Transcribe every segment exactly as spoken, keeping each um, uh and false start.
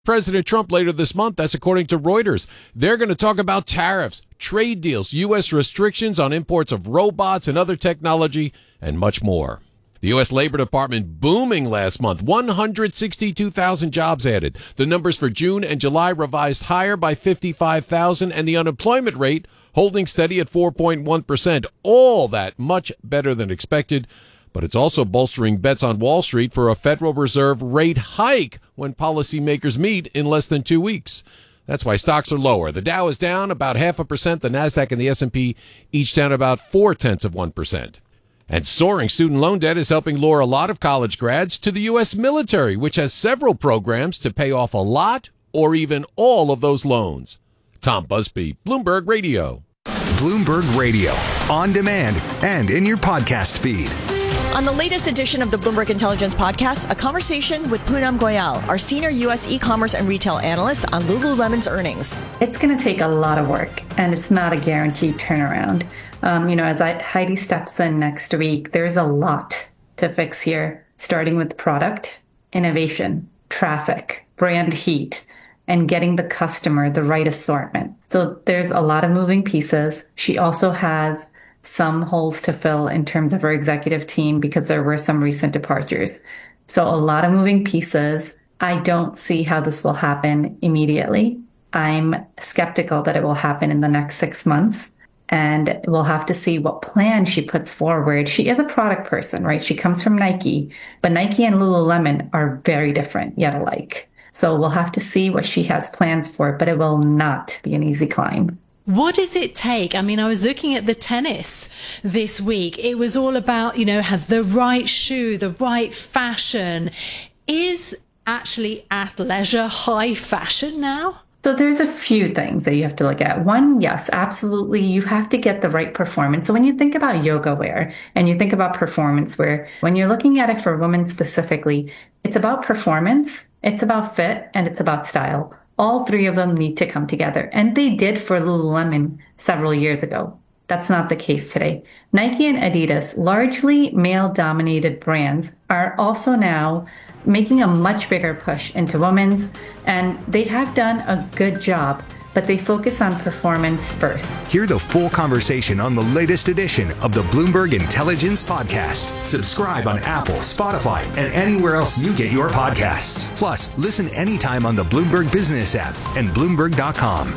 President Trump later this month. That's according to Reuters. They're going to talk about tariffs, trade deals, U S restrictions on imports of robots and other technology, and much more. The U S Labor Department booming last month. one hundred sixty-two thousand jobs added. The numbers for June and July revised higher by fifty-five thousand, and the unemployment rate holding steady at four point one percent. All that much better than expected. But it's also bolstering bets on Wall Street for a Federal Reserve rate hike when policymakers meet in less than two weeks. That's why stocks are lower. The Dow is down about half a percent. The Nasdaq and the S and P each down about four tenths of one percent. And soaring student loan debt is helping lure a lot of college grads to the U S military, which has several programs to pay off a lot or even all of those loans. Tom Busby, Bloomberg Radio. Bloomberg Radio, on demand and in your podcast feed. On the latest edition of the Bloomberg Intelligence Podcast, a conversation with Poonam Goyal, our senior U S e-commerce and retail analyst on Lululemon's earnings. It's going to take a lot of work, and it's not a guaranteed turnaround. Um, you know, as I, Heidi steps in next week, there's a lot to fix here, starting with product, innovation, traffic, brand heat, and getting the customer the right assortment. So there's a lot of moving pieces. She also has some holes to fill in terms of her executive team because there were some recent departures. So a lot of moving pieces. I don't see how this will happen immediately. I'm skeptical that it will happen in the next six months. And we'll have to see what plan she puts forward. She is a product person, right? She comes from Nike, but Nike and Lululemon are very different, yet alike. So we'll have to see what she has plans for, but it will not be an easy climb. What does it take? I mean, I was looking at the tennis this week. It was all about, you know, have the right shoe, the right fashion. Is actually athleisure high fashion now? So there's a few things that you have to look at. One, yes, absolutely. You have to get the right performance. So when you think about yoga wear and you think about performance wear, when you're looking at it for women specifically, it's about performance, it's about fit, and it's about style. All three of them need to come together. And they did for Lululemon several years ago. That's not the case today. Nike and Adidas, largely male-dominated brands, are also now making a much bigger push into women's, and they have done a good job, but they focus on performance first. Hear the full conversation on the latest edition of the Bloomberg Intelligence Podcast. Subscribe on Apple, Spotify, and anywhere else you get your podcasts. Plus, listen anytime on the Bloomberg Business app and Bloomberg dot com.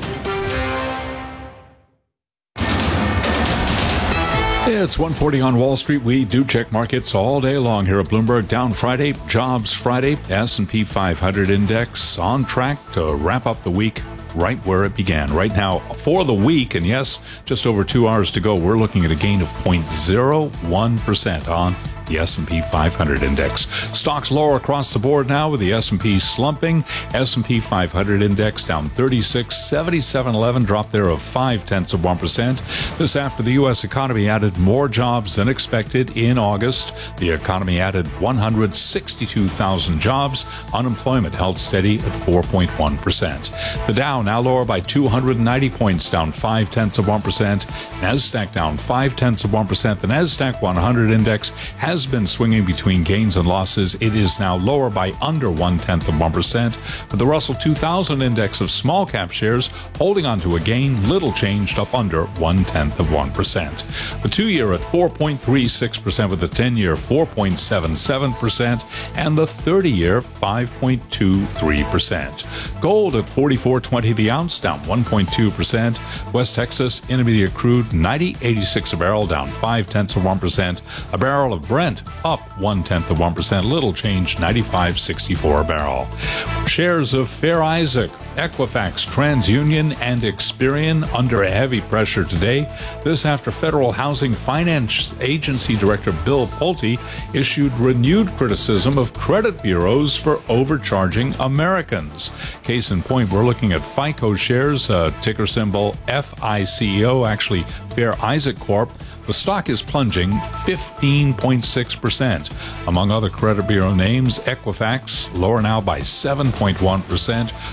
It's one forty on Wall Street. We do check markets all day long here at Bloomberg. Down Friday, Jobs Friday, S and P five hundred index on track to wrap up the week right where it began. Right now, for the week, and yes, just over two hours to go, we're looking at a gain of zero point zero one percent on the S and P five hundred index. Stocks lower across the board now, with the S and P slumping. S and P five hundred index down thirty-six, seventy-seven eleven, drop there of five tenths of one percent. This after the U S economy added more jobs than expected in August. The economy added one hundred sixty-two thousand jobs. Unemployment held steady at four point one percent. The Dow now lower by two hundred ninety points, down five tenths of one percent. Nasdaq down five tenths of one percent. The Nasdaq one hundred index has has been swinging between gains and losses. It is now lower by under one-tenth of one percent. But the Russell two thousand index of small cap shares holding on to a gain, little changed, up under one-tenth of one percent. The two-year at four point three six percent, with the ten-year four point seven seven percent, and the thirty-year five point two three percent. Gold at forty-four twenty the ounce, down one point two percent. West Texas Intermediate crude ninety eighty-six a barrel, down five tenths of one percent. A barrel of Brent up one tenth of one percent. Little change, ninety-five sixty-four a barrel. Shares of Fair Isaac, Equifax, TransUnion, and Experian under heavy pressure today. This after Federal Housing Finance Agency Director Bill Pulte issued renewed criticism of credit bureaus for overcharging Americans. Case in point, we're looking at FICO shares, uh, ticker symbol F I C O, actually Fair Isaac Corp. The stock is plunging fifteen point six percent. Among other credit bureau names, Equifax lower now by seven point one percent. TransUnion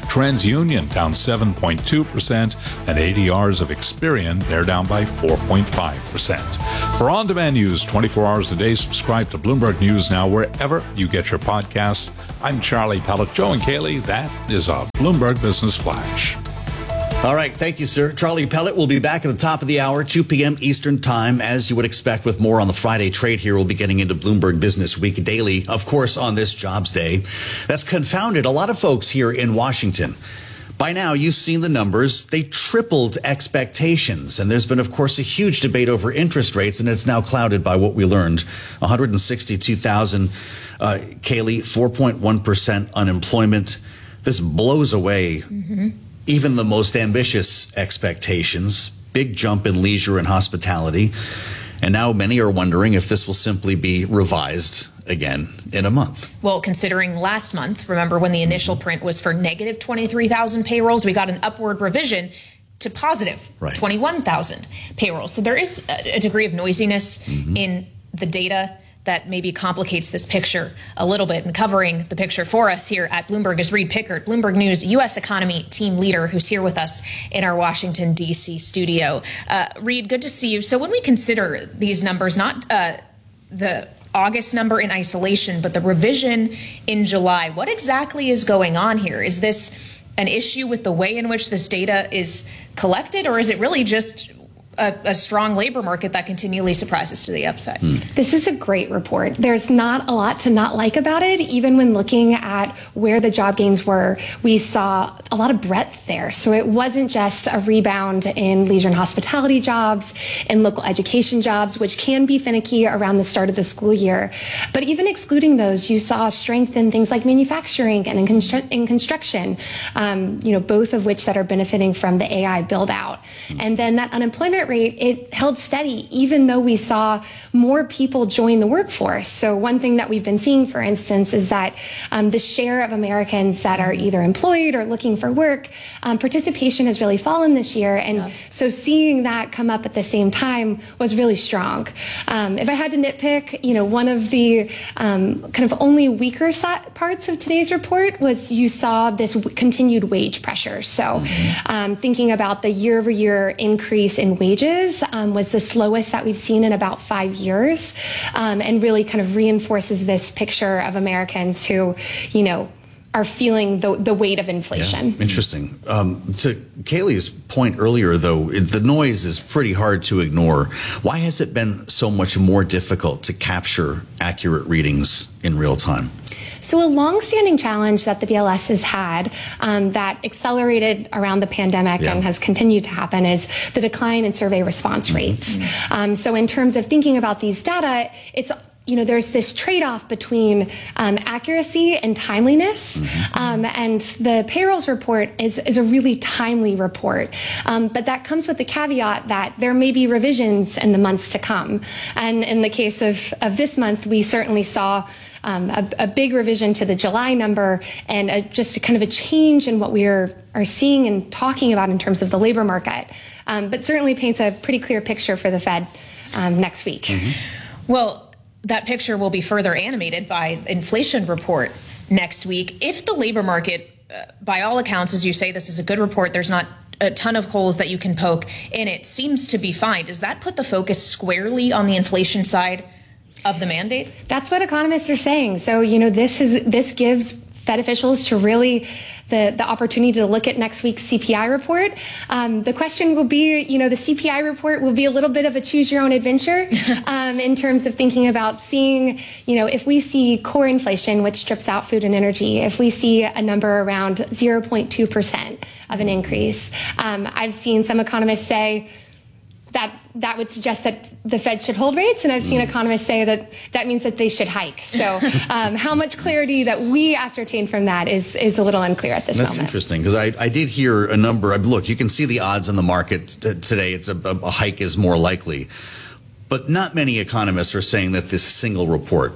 Union down seven point two percent, and A D Rs of Experian, they're down by four point five percent. For on-demand news twenty-four hours a day, subscribe to Bloomberg News Now wherever you get your podcasts. I'm Charlie Pellet. Joe and Kaylee, that is a Bloomberg Business Flash. All right. Thank you, sir. Charlie Pellet will be back at the top of the hour, two p.m. Eastern time, as you would expect, with more on the Friday trade here. We'll be getting into Bloomberg Business Week daily, of course, on this jobs day. That's confounded a lot of folks here in Washington. By now, you've seen the numbers. They tripled expectations. And there's been, of course, a huge debate over interest rates, and it's now clouded by what we learned. one hundred sixty-two thousand, uh, Kaylee, four point one percent unemployment. This blows away mm-hmm. even the most ambitious expectations. Big jump in leisure and hospitality. And now many are wondering if this will simply be revised again in a month. Well, considering last month, remember when the initial print was for negative twenty-three thousand payrolls, we got an upward revision to positive right. twenty-one thousand payrolls. So there is a degree of noisiness mm-hmm. in the data that maybe complicates this picture a little bit. And covering the picture for us here at Bloomberg is Reed Pickert, Bloomberg News U S economy team leader, who's here with us in our Washington, D C studio. Uh, Reed, good to see you. So when we consider these numbers, not uh, the August number in isolation, but the revision in July, what exactly is going on here? Is this an issue with the way in which this data is collected, or is it really just A, a strong labor market that continually surprises to the upside? Hmm. This is a great report. There's not a lot to not like about it. Even when looking at where the job gains were, we saw a lot of breadth there. So it wasn't just a rebound in leisure and hospitality jobs and local education jobs, which can be finicky around the start of the school year. But even excluding those, you saw strength in things like manufacturing and in, constru- in construction, um, you know, both of which that are benefiting from the A I build out. Hmm. And then that unemployment rate, it held steady, even though we saw more people join the workforce. So one thing that we've been seeing, for instance, is that um, the share of Americans that are either employed or looking for work, um, participation has really fallen this year. And yeah. so seeing that come up at the same time was really strong. Um, if I had to nitpick, you know, one of the um, kind of only weaker parts of today's report was you saw this w- continued wage pressure. So mm-hmm. um, thinking about the year over year increase in wage Wages um, was the slowest that we've seen in about five years, um, and really kind of reinforces this picture of Americans who, you know, are feeling the, the weight of inflation. Yeah, interesting. Um, to Kaylee's point earlier, though, the noise is pretty hard to ignore. Why has it been so much more difficult to capture accurate readings in real time? So a longstanding challenge that the B L S has had um, that accelerated around the pandemic yeah. and has continued to happen is the decline in survey response rates. Mm-hmm. Um, so in terms of thinking about these data, it's you know, there's this trade-off between um, accuracy and timeliness, mm-hmm. um, and the payrolls report is, is a really timely report. Um, but that comes with the caveat that there may be revisions in the months to come. And in the case of, of this month, we certainly saw um, a, a big revision to the July number and a, just a kind of a change in what we are, are seeing and talking about in terms of the labor market. Um, but certainly paints a pretty clear picture for the Fed um, next week. Mm-hmm. Well, that picture will be further animated by inflation report next week. If the labor market, uh, by all accounts, as you say, this is a good report, there's not a ton of holes that you can poke in it, seems to be fine. Does that put the focus squarely on the inflation side of the mandate? That's what economists are saying. So, you know, this is this gives Fed officials to really the, the opportunity to look at next week's C P I report. Um, the question will be, you know, the C P I report will be a little bit of a choose your own adventure um, in terms of thinking about seeing, you know, if we see core inflation, which strips out food and energy, if we see a number around zero point two percent of an increase. Um, I've seen some economists say that that would suggest that the Fed should hold rates, and I've seen mm. economists say that that means that they should hike. So um, how much clarity that we ascertain from that is is a little unclear at this That's moment. That's interesting, because I, I did hear a number. Look, you can see the odds in the market t- today. It's a, a hike is more likely. But not many economists are saying that this single report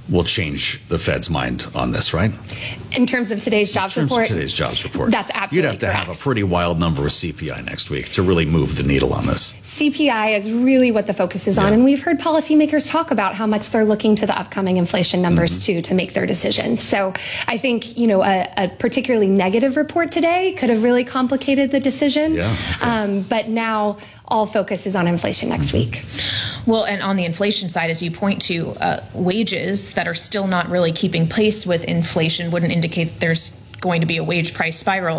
will change the Fed's mind on this, right? In terms of today's jobs in terms report? Of today's jobs report. That's absolutely You'd have to correct. have a pretty wild number of C P I next week to really move the needle on this. C P I is really what the focus is on, Yeah. and we've heard policymakers talk about how much they're looking to the upcoming inflation numbers Mm-hmm. too to make their decisions. So I think, you know, a, a particularly negative report today could have really complicated the decision. Yeah, okay. um, but now all focus is on inflation next week. Well, and on the inflation side, as you point to, uh, wages that are still not really keeping pace with inflation wouldn't indicate that there's going to be a wage price spiral.